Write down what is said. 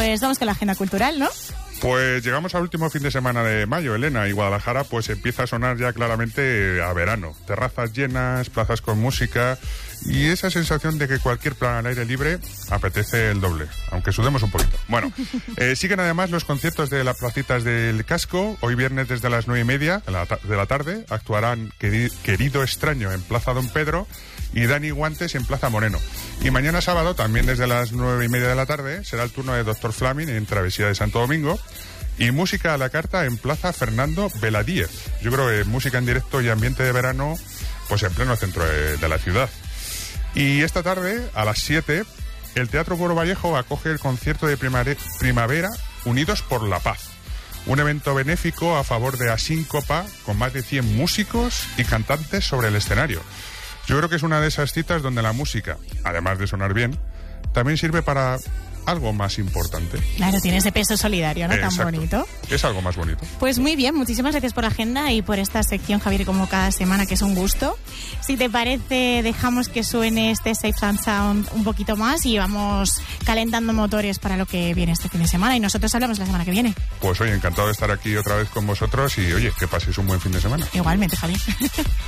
Pues vamos con la agenda cultural, ¿no? Pues llegamos al último fin de semana de mayo, Elena, y Guadalajara pues empieza a sonar ya claramente a verano. Terrazas llenas, plazas con música y esa sensación de que cualquier plan al aire libre apetece el doble, aunque sudemos un poquito. Bueno, siguen además los conciertos de las placitas del Casco. Hoy viernes desde las 9:30 de la tarde actuarán Querido Extraño en Plaza Don Pedro y Dani Guantes en Plaza Moreno. Y mañana sábado, también desde las 9:30 de la tarde, será el turno de Dr. Flaming en Travesía de Santo Domingo. Y música a la carta en Plaza Fernando Veladíez. Yo creo que música en directo y ambiente de verano, pues en pleno centro de la ciudad. Y esta tarde, a las 7, el Teatro Pueblo Vallejo acoge el concierto de primavera Unidos por la Paz. Un evento benéfico a favor de Asíncopa, con más de 100 músicos y cantantes sobre el escenario. Yo creo que es una de esas citas donde la música, además de sonar bien, también sirve para algo más importante. Claro, tiene ese peso solidario, ¿no? Exacto. Tan bonito. Es algo más bonito. Pues muy bien, muchísimas gracias por la agenda y por esta sección, Javier, como cada semana, que es un gusto. Si te parece, dejamos que suene este Safe and Sound un poquito más y vamos calentando motores para lo que viene este fin de semana. Y nosotros hablamos la semana que viene. Pues oye, encantado de estar aquí otra vez con vosotros y oye, que paséis un buen fin de semana. Igualmente, Javier.